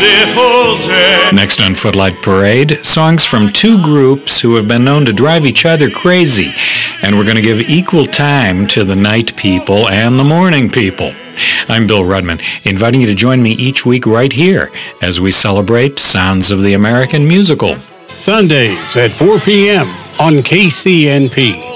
beautiful day. Next on Footlight Parade, songs from two groups who have been known to drive each other crazy. And we're going to give equal time to the night people and the morning people. I'm Bill Rudman, inviting you to join me each week right here as we celebrate Sounds of the American Musical. Sundays at 4 p.m. on KCNP.